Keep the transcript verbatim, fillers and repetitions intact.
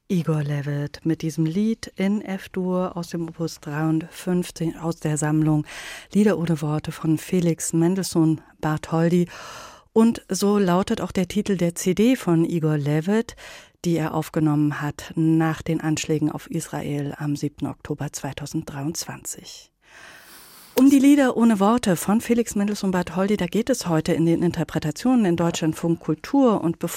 Igor Levit mit diesem Lied in F-Dur aus dem Opus dreiundfünfzig aus der Sammlung Lieder ohne Worte von Felix Mendelssohn Bartholdy. Und so lautet auch der Titel der C D von Igor Levit, die er aufgenommen hat nach den Anschlägen auf Israel am siebten Oktober zweitausenddreiundzwanzig. Um die Lieder ohne Worte von Felix Mendelssohn Bartholdy, da geht es heute in den Interpretationen in Deutschlandfunk Kultur. Und bevor